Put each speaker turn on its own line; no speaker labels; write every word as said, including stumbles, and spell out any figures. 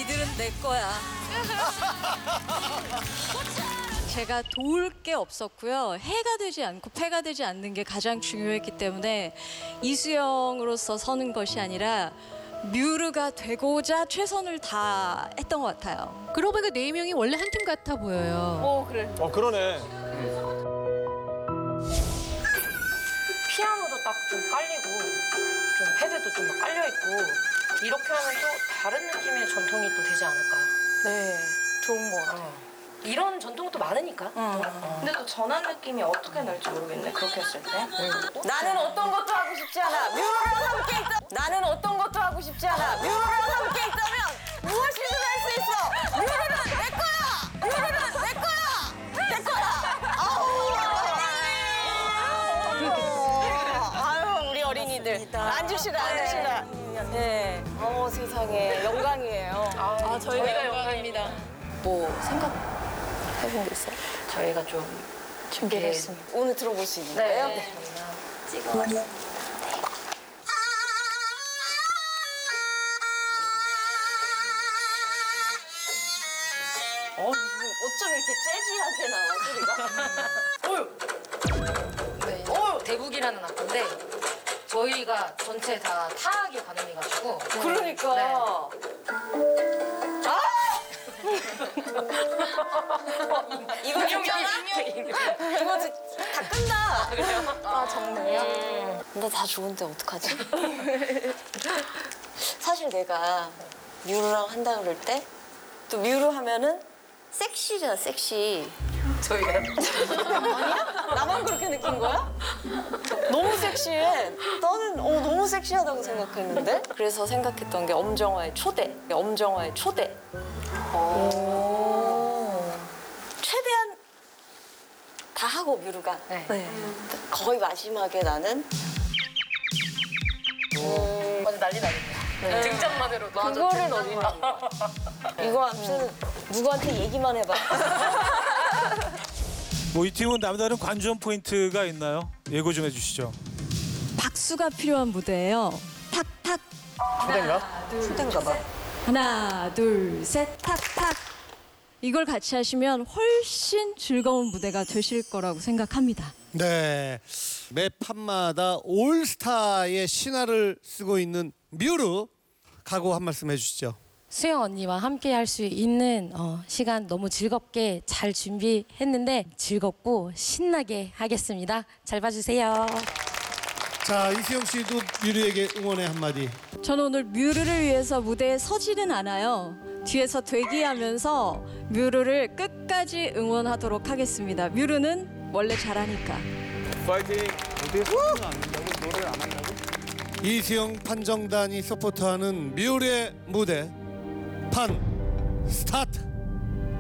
니들은 내 거야. 제가 도울 게 없었고요. 해가 되지 않고 패가 되지 않는 게 가장 중요했기 때문에 이수영으로서 서는 것이 아니라 뮤르가 되고자 최선을 다했던 것 같아요.
그러고 보니까 네 명이 원래 한 팀 같아 보여요.
어 그래.
어 그러네.
피아노도 딱 좀 깔리고 좀 패드도 좀 막 깔려 있고 이렇게 하면 또 다른 느낌의 전통이 또 되지 않을까.
네, 좋은 것 같아요.
어. 이런 전통은 또 많으니까.
응.
어.
근데 또 전환 느낌이 어떻게 날지 모르겠네, 그렇게 했을 때.
나는 어떤 것도 하고 싶지 않아. 뮤로랑 함께 있다. 나는 어떤 것도 하고 싶지 않아. 뮤로랑 함께 있다면 무엇이든 할 수 있어. 뮤로는 내 거야. 뮤로는 내 거야. 내 거야. 아우. 아유, 우리 어린이들. 앉으시라, 앉으시라. 네. 어, 세상에 영광이에요.
아, 저희가 영광입니다.
뭐 생각해본 게 있어요?
저희가 좀
준비를 했습니다. 오늘 들어볼 수 있는 거예요?
네.
찍어봤습니다. 어, 어쩜 이렇게 재즈하게 나와, 소리가?
네. 어, 대국이라는 악기인데 저희가 전체 다 타악이 가능해가지고.
그러니까.
네.
아! 이거 진짜나? 이거 다 끝나. 아, 정말요? 근데 다 좋은데 어떡하지? 사실 내가 뮤르랑 한다 그럴 때 또 뮤르 하면은 섹시잖아, 섹시.
저희가
아니야? 나만 그렇게 느낀 거야? 너무 섹시해. 나는 어, 너무 섹시하다고 생각했는데. 그래서 생각했던 게 엄정화의 초대. 엄정화의 초대. 오. 최대한 다 하고 뮤르가.
네.
거의 마지막에 나는 음,
완전 난리 나겠네요. 네. 등장만으로도.
그거를 넣는 이거 아무튼 누구한테 얘기만 해봐.
뭐 이 팀은 남다른 관전 포인트가 있나요? 예고 좀 해주시죠.
박수가 필요한 무대예요. 탁탁.
초대인가?
초대인가 봐.
하나, 둘, 셋, 탁탁. 이걸 같이 하시면 훨씬 즐거운 무대가 되실 거라고 생각합니다.
네, 매 판마다 올스타의 신화를 쓰고 있는 뮤르 각오 한 말씀 해주시죠.
수영 언니와 함께 할 수 있는 어, 시간 너무 즐겁게 잘 준비했는데 즐겁고 신나게 하겠습니다. 잘 봐주세요.
자, 이수영 씨도 뮤르에게 응원의 한마디.
저는 오늘 뮤르를 위해서 무대에 서지는 않아요. 뒤에서 대기하면서 뮤르를 끝까지 응원하도록 하겠습니다. 뮤르는 원래 잘하니까.
파이팅. 어디에서 안 된다고 노래를 안 한다고?
이수영 판정단이 서포트하는 뮤르의 무대 판 스타트.